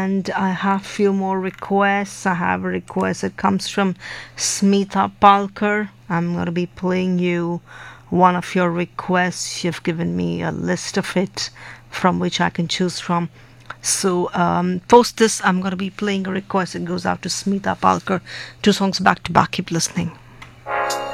and I have few more requests. I have a request that comes from Smita Palkar. I'm going to be playing you one of your requests. You've given me a list of it from which I can choose from. So, post this, I'm going to be playing a request. It goes out to Smita Palkar. Two songs back to back. Keep listening.